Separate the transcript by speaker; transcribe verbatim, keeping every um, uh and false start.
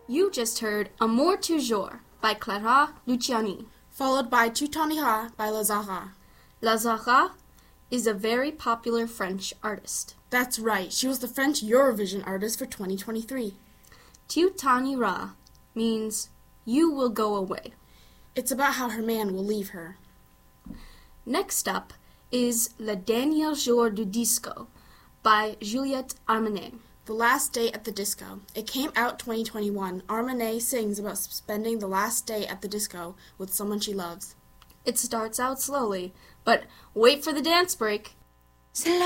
Speaker 1: You just heard Amour Toujours by Clara Luciani.
Speaker 2: Followed by Tu t'en iras by Lazara.
Speaker 1: Lazara is a very popular French artist.
Speaker 2: That's right, she was the French Eurovision artist for twenty twenty-three.
Speaker 1: Tu t'en iras means you will go away.
Speaker 2: It's about how her man will leave her.
Speaker 1: Next up is Le Dernier Jour du Disco by Juliette Armanet.
Speaker 2: The Last Day at the Disco. It came out twenty twenty-one. Armanet sings about spending the last day at the disco with someone she loves.
Speaker 1: It starts out slowly, but wait for the dance break.